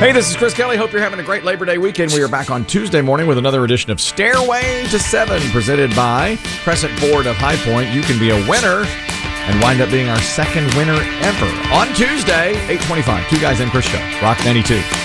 Hey, this is Chris Kelly. Hope you're having a great Labor Day weekend. We are back on Tuesday morning with another edition of Stairway to Seven, presented by Crescent Board of High Point. You can be a winner and wind up being our second winner ever on Tuesday, 8:25. Two Guys and Chris Show, Rock 92.